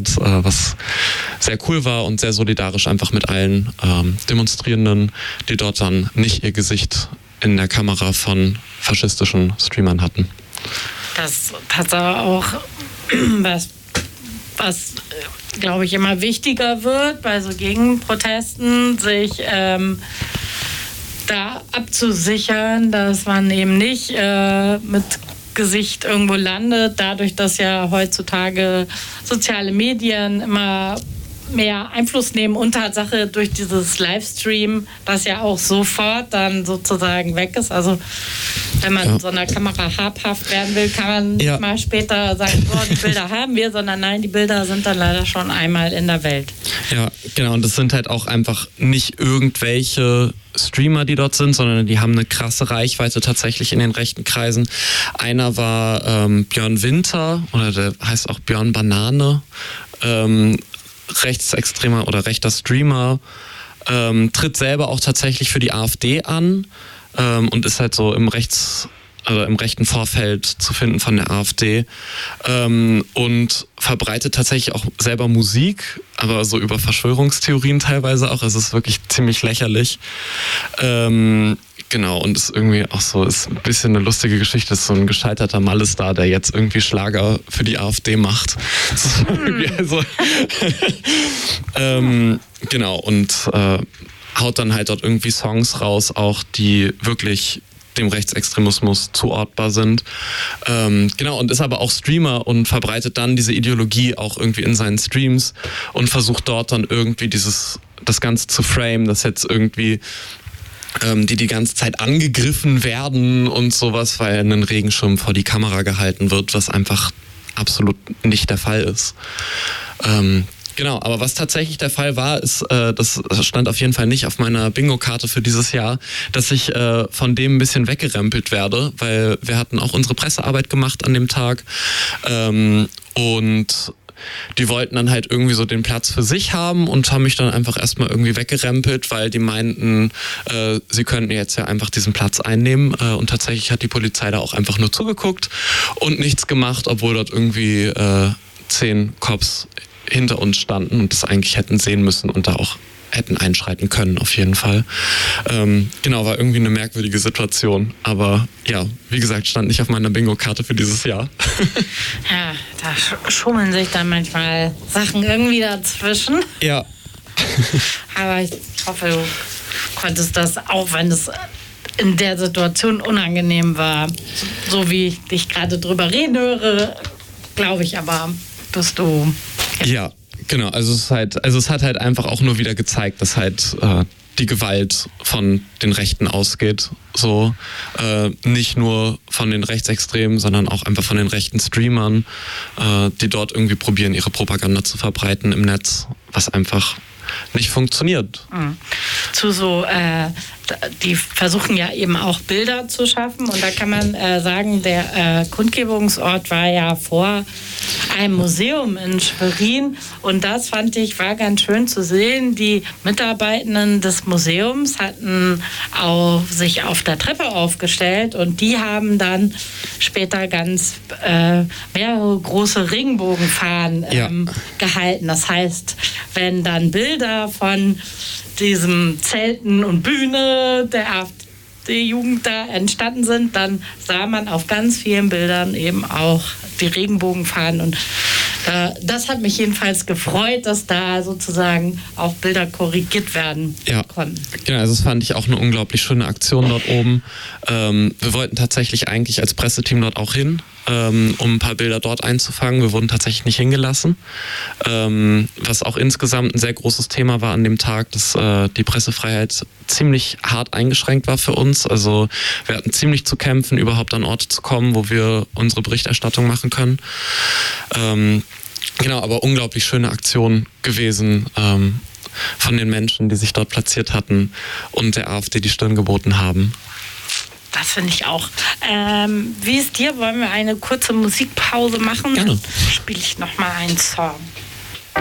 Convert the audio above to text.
und was sehr cool war und sehr solidarisch einfach mit allen Demonstrierenden, die dort dann nicht ihr Gesicht in der Kamera von faschistischen Streamern hatten. Das hat aber auch was glaube ich, immer wichtiger wird bei so Gegenprotesten, sich da abzusichern, dass man eben nicht mit Gesicht irgendwo landet, dadurch, dass ja heutzutage soziale Medien immer mehr Einfluss nehmen und Tatsache durch dieses Livestream, das ja auch sofort dann sozusagen weg ist. Also wenn man so einer Kamera habhaft werden will, kann man nicht mal später sagen, so, die Bilder haben wir, sondern nein, die Bilder sind dann leider schon einmal in der Welt. Ja, genau. Und das sind halt auch einfach nicht irgendwelche Streamer, die dort sind, sondern die haben eine krasse Reichweite tatsächlich in den rechten Kreisen. Einer war Björn Winter, oder der heißt auch Björn Banane, rechtsextremer oder rechter Streamer, tritt selber auch tatsächlich für die AfD an und ist halt so im rechten Vorfeld zu finden von der AfD und verbreitet tatsächlich auch selber Musik, aber so über Verschwörungstheorien teilweise auch. Es ist wirklich ziemlich lächerlich. Genau, und ist irgendwie auch so, ist ein bisschen eine lustige Geschichte, ist so ein gescheiterter Malle-Star, der jetzt irgendwie Schlager für die AfD macht. Also, genau, und haut dann halt dort irgendwie Songs raus, auch die wirklich dem Rechtsextremismus zuordbar sind. Genau, und ist aber auch Streamer und verbreitet dann diese Ideologie auch irgendwie in seinen Streams und versucht dort dann irgendwie das Ganze zu framen, dass jetzt irgendwie die ganze Zeit angegriffen werden und sowas, weil ein Regenschirm vor die Kamera gehalten wird, was einfach absolut nicht der Fall ist. Genau, aber was tatsächlich der Fall war, ist, das stand auf jeden Fall nicht auf meiner Bingo-Karte für dieses Jahr, dass ich von dem ein bisschen weggerempelt werde, weil wir hatten auch unsere Pressearbeit gemacht an dem Tag und die wollten dann halt irgendwie so den Platz für sich haben und haben mich dann einfach erstmal irgendwie weggerempelt, weil die meinten, sie könnten jetzt ja einfach diesen Platz einnehmen. Und tatsächlich hat die Polizei da auch einfach nur zugeguckt und nichts gemacht, obwohl dort irgendwie 10 Cops hinter uns standen und das eigentlich hätten sehen müssen und da auch hätten einschreiten können, auf jeden Fall. Genau, war irgendwie eine merkwürdige Situation. Aber ja, wie gesagt, stand nicht auf meiner Bingo-Karte für dieses Jahr. Ja, da schummeln sich dann manchmal Sachen irgendwie dazwischen. Ja. Aber ich hoffe, du konntest das, auch wenn es in der Situation unangenehm war, so wie ich dich gerade drüber reden höre, glaube ich aber, bist du... Ja. Genau, also es hat halt einfach auch nur wieder gezeigt, dass halt die Gewalt von den Rechten ausgeht. So nicht nur von den Rechtsextremen, sondern auch einfach von den rechten Streamern, die dort irgendwie probieren, ihre Propaganda zu verbreiten im Netz, was einfach nicht funktioniert. Zu so, die versuchen ja eben auch Bilder zu schaffen und da kann man sagen, der Kundgebungsort war ja vor einem Museum in Schwerin und das fand ich war ganz schön zu sehen. Die Mitarbeitenden des Museums hatten sich auf der Treppe aufgestellt und die haben dann später ganz mehrere große Regenbogenfahnen gehalten. Das heißt, wenn dann Bilder von diesem Zelten und Bühne der AfD-Jugend da entstanden sind, dann sah man auf ganz vielen Bildern eben auch die Regenbogenfahnen und das hat mich jedenfalls gefreut, dass da sozusagen auch Bilder korrigiert werden konnten. Genau, also das fand ich auch eine unglaublich schöne Aktion dort oben. Wir wollten tatsächlich eigentlich als Presseteam dort auch hin, um ein paar Bilder dort einzufangen. Wir wurden tatsächlich nicht hingelassen, was auch insgesamt ein sehr großes Thema war an dem Tag, dass die Pressefreiheit ziemlich hart eingeschränkt war für uns. Also wir hatten ziemlich zu kämpfen, überhaupt an Orte zu kommen, wo wir unsere Berichterstattung machen können. Genau, aber unglaublich schöne Aktion gewesen von den Menschen, die sich dort platziert hatten und der AfD die Stirn geboten haben. Das finde ich auch. Wie ist dir? Wollen wir eine kurze Musikpause machen? Gerne. Dann spiele ich nochmal einen Song.